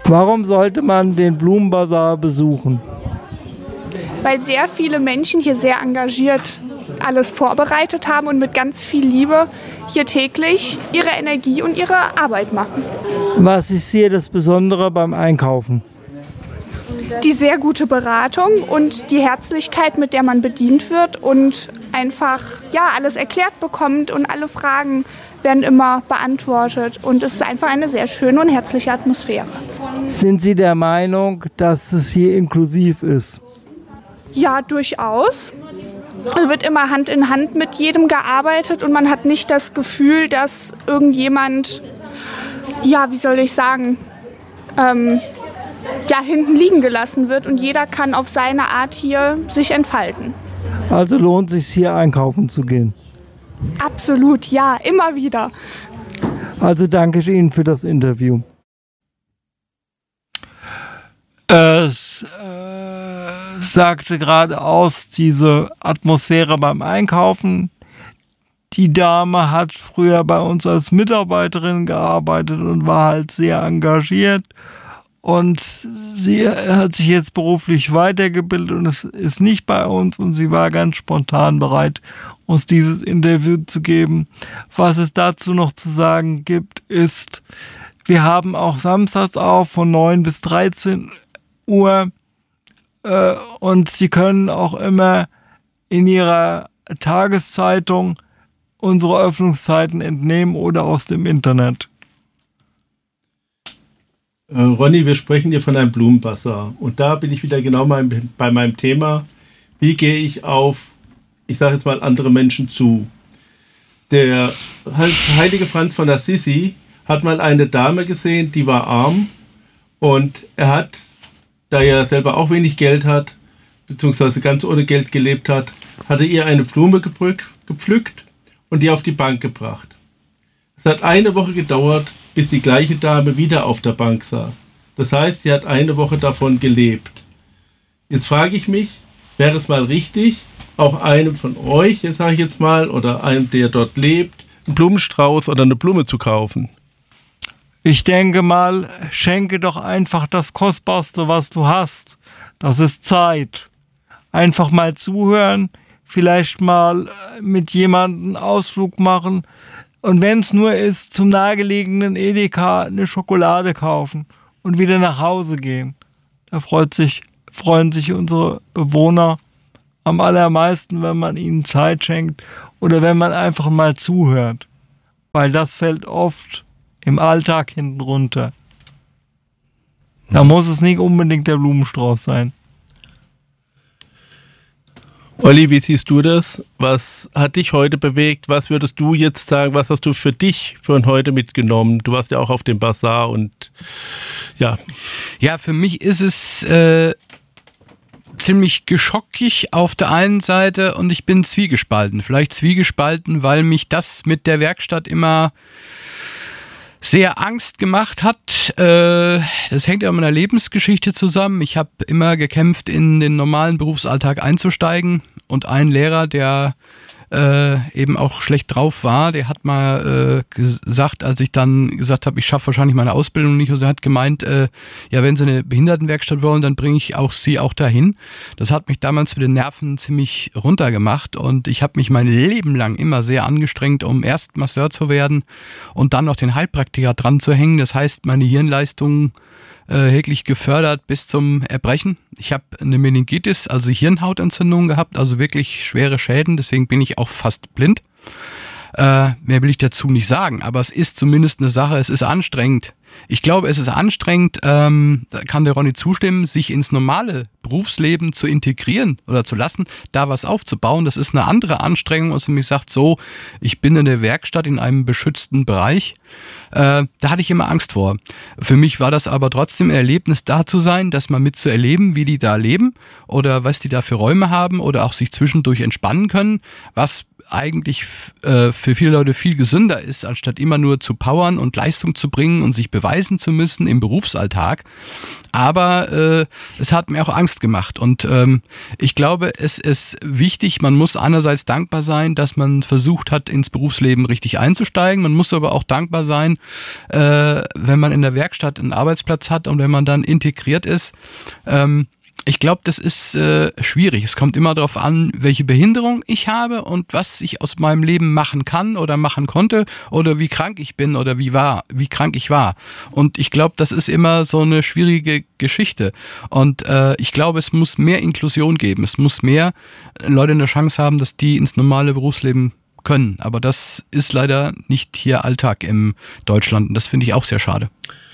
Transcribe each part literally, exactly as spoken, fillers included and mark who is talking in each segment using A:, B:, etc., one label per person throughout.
A: Warum sollte man den Blumenbasar besuchen?
B: Weil sehr viele Menschen hier sehr engagiert alles vorbereitet haben und mit ganz viel Liebe hier täglich ihre Energie und ihre Arbeit machen.
A: Was ist hier das Besondere beim Einkaufen?
B: Die sehr gute Beratung und die Herzlichkeit, mit der man bedient wird und einfach ja, alles erklärt bekommt und alle Fragen werden immer beantwortet und es ist einfach eine sehr schöne und herzliche Atmosphäre.
A: Sind Sie der Meinung, dass es hier inklusiv ist?
B: Ja, durchaus. Es wird immer Hand in Hand mit jedem gearbeitet und man hat nicht das Gefühl, dass irgendjemand, ja, wie soll ich sagen, ähm, ja, hinten liegen gelassen wird und jeder kann auf seine Art hier sich entfalten.
A: Also lohnt es sich hier einkaufen zu gehen?
B: Absolut, ja, immer wieder.
A: Also danke ich Ihnen für das Interview. Es äh, sagte gerade aus, diese Atmosphäre beim Einkaufen. Die Dame hat früher bei uns als Mitarbeiterin gearbeitet und war halt sehr engagiert. Und sie hat sich jetzt beruflich weitergebildet und es ist nicht bei uns und sie war ganz spontan bereit, uns dieses Interview zu geben. Was es dazu noch zu sagen gibt, ist, wir haben auch samstags auf von neun bis dreizehn Uhr äh, und Sie können auch immer in Ihrer Tageszeitung unsere Öffnungszeiten entnehmen oder aus dem Internet.
C: Äh, Ronny, wir sprechen hier von einem Blumenbasar und da bin ich wieder genau mein, bei meinem Thema, wie gehe ich auf, ich sage jetzt mal, andere Menschen zu. Der heilige Franz von Assisi hat mal eine Dame gesehen, die war arm und er hat, da er selber auch wenig Geld hat, beziehungsweise ganz ohne Geld gelebt hat, hatte ihr eine Blume gepflückt und die auf die Bank gebracht. Es hat eine Woche gedauert, bis die gleiche Dame wieder auf der Bank saß. Das heißt, sie hat eine Woche davon gelebt. Jetzt frage ich mich, wäre es mal richtig, auch einem von euch, jetzt sage ich jetzt mal, oder einem, der dort lebt, einen Blumenstrauß oder eine Blume zu kaufen?
A: Ich denke mal, schenke doch einfach das Kostbarste, was du hast. Das ist Zeit. Einfach mal zuhören, vielleicht mal mit jemandem einen Ausflug machen und wenn es nur ist, zum nahegelegenen Edeka eine Schokolade kaufen und wieder nach Hause gehen. Da freut sich, freuen sich unsere Bewohner am allermeisten, wenn man ihnen Zeit schenkt oder wenn man einfach mal zuhört. Weil das fällt oft im Alltag hinten runter. Da muss es nicht unbedingt der Blumenstrauß sein.
C: Olli, wie siehst du das? Was hat dich heute bewegt? Was würdest du jetzt sagen? Was hast du für dich von heute mitgenommen? Du warst ja auch auf dem Basar und ja.
D: Ja, für mich ist es äh, ziemlich geschockig auf der einen Seite und ich bin zwiegespalten. Vielleicht zwiegespalten, weil mich das mit der Werkstatt immer sehr Angst gemacht hat. Das hängt ja mit meiner Lebensgeschichte zusammen. Ich habe immer gekämpft, in den normalen Berufsalltag einzusteigen und ein Lehrer, der äh, eben auch schlecht drauf war, der hat mal äh, gesagt, als ich dann gesagt habe, ich schaffe wahrscheinlich meine Ausbildung nicht, also er hat gemeint, äh, ja, wenn Sie eine Behindertenwerkstatt wollen, dann bringe ich auch Sie auch dahin. Das hat mich damals mit den Nerven ziemlich runtergemacht und ich habe mich mein Leben lang immer sehr angestrengt, um erst Masseur zu werden und dann noch den Heilpraktiker dran zu hängen. Das heißt, meine Hirnleistung äh, wirklich gefördert bis zum Erbrechen. Ich habe eine Meningitis, also Hirnhautentzündung gehabt, also wirklich schwere Schäden, deswegen bin ich auch fast blind. Äh, mehr will ich dazu nicht sagen, aber es ist zumindest eine Sache, es ist anstrengend. Ich glaube, es ist anstrengend, ähm, da kann der Ronny zustimmen, sich ins normale Berufsleben zu integrieren oder zu lassen, da was aufzubauen. Das ist eine andere Anstrengung, als wenn man sagt, so, ich bin in der Werkstatt in einem beschützten Bereich. Äh, da hatte ich immer Angst vor. Für mich war das aber trotzdem ein Erlebnis, da zu sein, das mal mitzuerleben, wie die da leben oder was die da für Räume haben oder auch sich zwischendurch entspannen können, was eigentlich äh, für viele Leute viel gesünder ist, anstatt immer nur zu powern und Leistung zu bringen und sich beweisen zu müssen im Berufsalltag. Aber äh, es hat mir auch Angst gemacht. Und ähm, ich glaube, es ist wichtig, man muss einerseits dankbar sein, dass man versucht hat, ins Berufsleben richtig einzusteigen. Man muss aber auch dankbar sein, äh, wenn man in der Werkstatt einen Arbeitsplatz hat und wenn man dann integriert ist. Ähm, Ich glaube, das ist äh, schwierig. Es kommt immer darauf an, welche Behinderung ich habe und was ich aus meinem Leben machen kann oder machen konnte oder wie krank ich bin oder wie war, wie krank ich war. Und ich glaube, das ist immer so eine schwierige Geschichte. Und äh, ich glaube, es muss mehr Inklusion geben. Es muss mehr Leute eine Chance haben, dass die ins normale Berufsleben können. Aber das ist leider nicht hier Alltag in Deutschland. Und das finde ich auch sehr schade.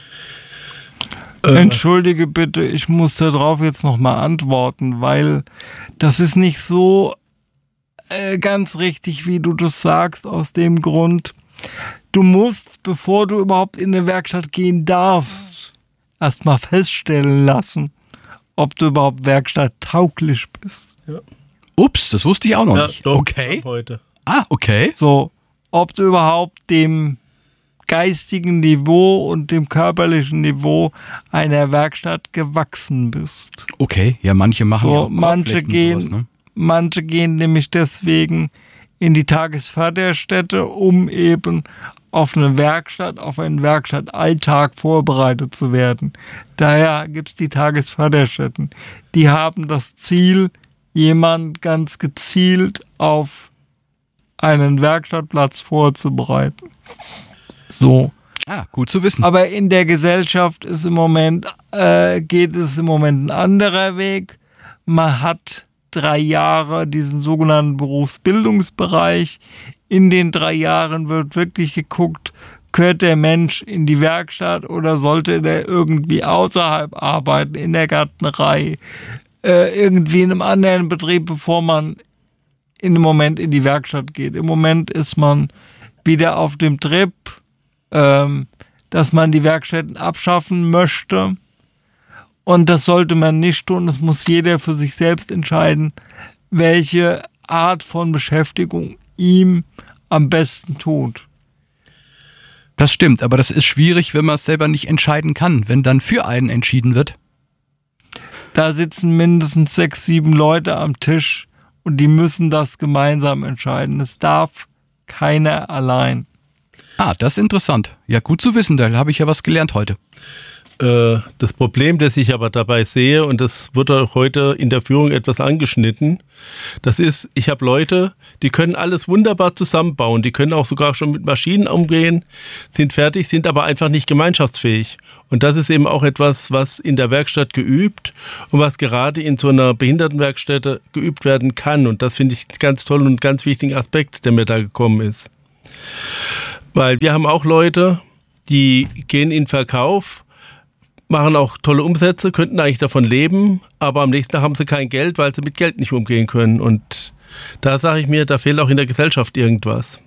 A: Entschuldige bitte, ich muss darauf jetzt nochmal antworten, weil das ist nicht so äh, ganz richtig, wie du das sagst, aus dem Grund, du musst, bevor du überhaupt in eine Werkstatt gehen darfst, erstmal feststellen lassen, ob du überhaupt werkstatttauglich bist.
C: Ja.
D: Ups, das wusste ich auch noch
C: Ja,
D: nicht.
C: doch,
D: Okay.
C: heute.
D: Ah, okay.
A: So, ob du überhaupt dem geistigen Niveau und dem körperlichen Niveau einer Werkstatt gewachsen bist.
D: Okay, ja, manche machen
A: So,
D: ja auch
A: manche
D: Korbflechten
A: gehen,
D: und sowas, ne?
A: manche gehen nämlich deswegen in die Tagesförderstätte, um eben auf eine Werkstatt, auf einen Werkstattalltag vorbereitet zu werden. Daher gibt es die Tagesförderstätten. Die haben das Ziel, jemand ganz gezielt auf einen Werkstattplatz vorzubereiten. So.
D: Ah, gut zu wissen.
A: Aber in der Gesellschaft ist im Moment, äh, geht es im Moment ein anderer Weg. Man hat drei Jahre diesen sogenannten Berufsbildungsbereich. In den drei Jahren wird wirklich geguckt, gehört der Mensch in die Werkstatt oder sollte der irgendwie außerhalb arbeiten, in der Gärtnerei, äh, irgendwie in einem anderen Betrieb, bevor man in dem Moment in die Werkstatt geht. Im Moment ist man wieder auf dem Trip, ähm, dass man die Werkstätten abschaffen möchte. Und das sollte man nicht tun. Das muss jeder für sich selbst entscheiden, welche Art von Beschäftigung ihm am besten tut.
D: Das stimmt, aber das ist schwierig, wenn man es selber nicht entscheiden kann, wenn dann für einen entschieden wird.
A: Da sitzen mindestens sechs, sieben Leute am Tisch und die müssen das gemeinsam entscheiden. Es darf keiner allein.
D: Ah, das ist interessant. Ja, gut zu wissen, da habe ich ja was gelernt heute.
C: Äh, das Problem, das ich aber dabei sehe, und das wird auch heute in der Führung etwas angeschnitten, das ist, ich habe Leute, die können alles wunderbar zusammenbauen, die können auch sogar schon mit Maschinen umgehen, sind fertig, sind aber einfach nicht gemeinschaftsfähig. Und das ist eben auch etwas, was in der Werkstatt geübt und was gerade in so einer Behindertenwerkstätte geübt werden kann. Und das finde ich ganz toll und einen ganz wichtigen Aspekt, der mir da gekommen ist. Weil wir haben auch Leute, die gehen in Verkauf, machen auch tolle Umsätze, könnten eigentlich davon leben, aber am nächsten Tag haben sie kein Geld, weil sie mit Geld nicht umgehen können. Und da sage ich mir, da fehlt auch in der Gesellschaft irgendwas.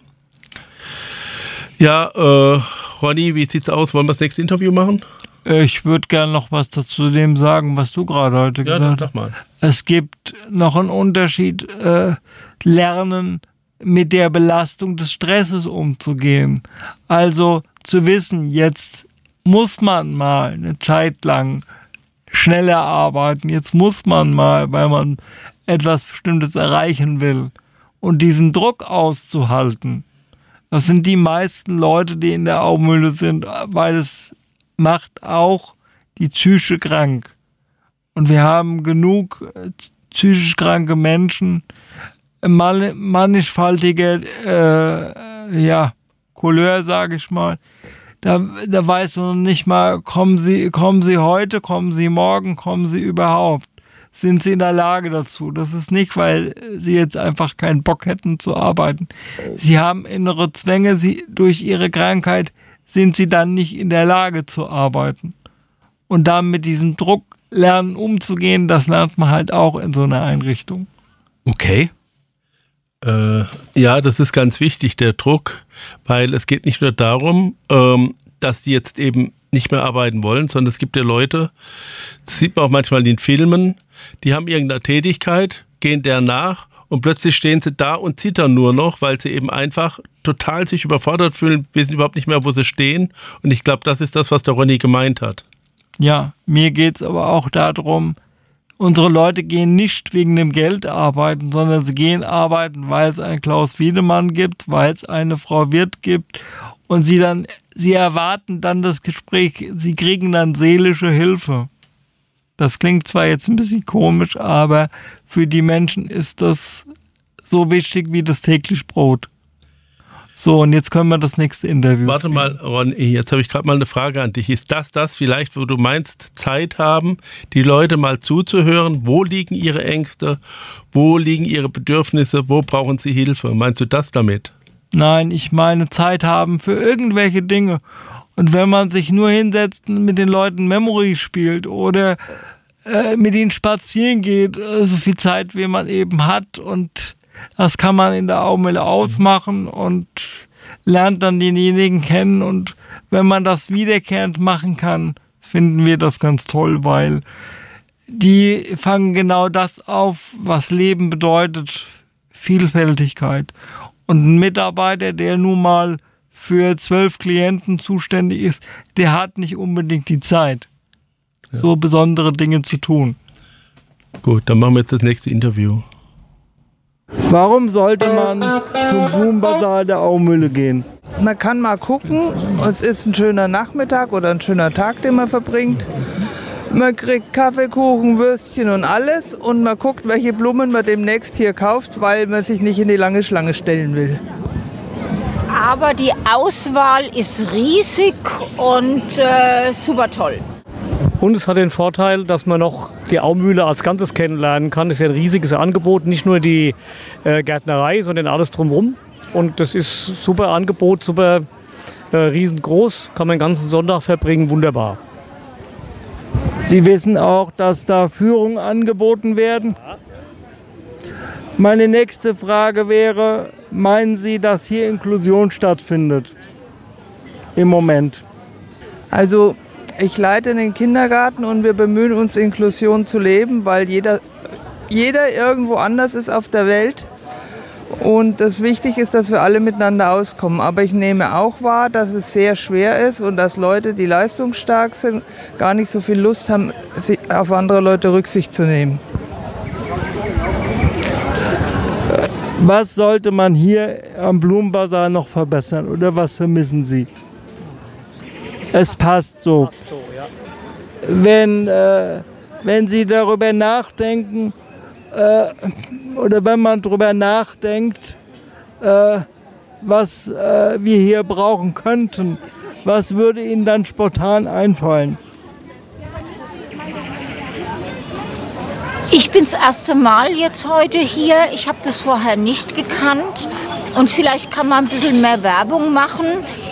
C: Ja, äh, Ronny, wie sieht's aus? Wollen wir das nächste Interview machen?
A: Ich würde gerne noch was dazu dem sagen, was du gerade heute
C: Ja,
A: gesagt
C: sag mal.
A: hast. Es gibt noch einen Unterschied, äh, lernen mit der Belastung des Stresses umzugehen. Also zu wissen, jetzt muss man mal eine Zeit lang schneller arbeiten, jetzt muss man mal, weil man etwas Bestimmtes erreichen will. Und diesen Druck auszuhalten, das sind die meisten Leute, die in der Aumühle sind, weil es macht auch die Psyche krank. Und wir haben genug psychisch kranke Menschen, mannigfaltige äh, ja, Couleur, sage ich mal. Da, da weiß man nicht mal, kommen sie, kommen sie heute, kommen sie morgen, kommen sie überhaupt. Sind sie in der Lage dazu? Das ist nicht, weil sie jetzt einfach keinen Bock hätten zu arbeiten. Sie haben innere Zwänge, sie, durch ihre Krankheit sind sie dann nicht in der Lage zu arbeiten. Und dann mit diesem Druck lernen umzugehen, das lernt man halt auch in so einer Einrichtung.
D: Okay.
C: Äh, ja, das ist ganz wichtig, der Druck, weil es geht nicht nur darum, ähm, dass die jetzt eben nicht mehr arbeiten wollen, sondern es gibt ja Leute, das sieht man auch manchmal in den Filmen, die haben irgendeine Tätigkeit, gehen der nach und plötzlich stehen sie da und zittern nur noch, weil sie eben einfach total sich überfordert fühlen, wissen überhaupt nicht mehr, wo sie stehen. Und ich glaube, das ist das, was der Ronny gemeint hat.
A: Ja, mir geht es aber auch darum, unsere Leute gehen nicht wegen dem Geld arbeiten, sondern sie gehen arbeiten, weil es einen Klaus Wiedemann gibt, weil es eine Frau Wirth gibt und sie dann, sie erwarten dann das Gespräch, sie kriegen dann seelische Hilfe. Das klingt zwar jetzt ein bisschen komisch, aber für die Menschen ist das so wichtig wie das tägliche Brot. So, und jetzt können wir das nächste Interview.
C: Warte mal, Ronny, jetzt habe ich gerade mal eine Frage an dich. Ist das das vielleicht, wo du meinst, Zeit haben, die Leute mal zuzuhören? Wo liegen ihre Ängste? Wo liegen ihre Bedürfnisse? Wo brauchen sie Hilfe? Meinst du das damit?
A: Nein, ich meine Zeit haben für irgendwelche Dinge. Und wenn man sich nur hinsetzt und mit den Leuten Memory spielt oder äh, mit ihnen spazieren geht, äh, so viel Zeit, wie man eben hat, und das kann man in der Aumühle ausmachen und lernt dann denjenigen kennen. Und wenn man das wiederkehrend machen kann, finden wir das ganz toll, weil die fangen genau das auf, was Leben bedeutet, Vielfältigkeit. Und ein Mitarbeiter, der nun mal für zwölf Klienten zuständig ist, der hat nicht unbedingt die Zeit, ja, so besondere Dinge zu tun.
C: Gut, dann machen wir jetzt das nächste Interview.
A: Warum sollte man zum Blumenbasar der Aumühle gehen?
E: Man kann mal gucken, es ist ein schöner Nachmittag oder ein schöner Tag, den man verbringt. Man kriegt Kaffee, Kuchen, Würstchen und alles und man guckt, welche Blumen man demnächst hier kauft, weil man sich nicht in die lange Schlange stellen will.
F: Aber die Auswahl ist riesig und äh, super toll.
G: Und es hat den Vorteil, dass man noch die Aumühle als Ganzes kennenlernen kann. Es ist ja ein riesiges Angebot, nicht nur die äh, Gärtnerei, sondern alles drumherum. Und das ist ein super Angebot, super äh, riesengroß, kann man den ganzen Sonntag verbringen, wunderbar.
A: Sie wissen auch, dass da Führungen angeboten werden? Meine nächste Frage wäre, meinen Sie, dass hier Inklusion stattfindet im Moment?
E: Also ich leite den Kindergarten und wir bemühen uns, Inklusion zu leben, weil jeder, jeder irgendwo anders ist auf der Welt. Und das Wichtige ist, dass wir alle miteinander auskommen. Aber ich nehme auch wahr, dass es sehr schwer ist und dass Leute, die leistungsstark sind, gar nicht so viel Lust haben, auf andere Leute Rücksicht zu nehmen.
A: Was sollte man hier am Blumenbasar noch verbessern oder was vermissen Sie? Es passt so.
G: Passt so, ja.
A: Wenn, äh, wenn Sie darüber nachdenken, äh, oder wenn man darüber nachdenkt, äh, was äh, wir hier brauchen könnten, was würde Ihnen dann spontan einfallen?
F: Ich bin das erste Mal jetzt heute hier. Ich habe das vorher nicht gekannt. Und vielleicht kann man ein bisschen mehr Werbung machen.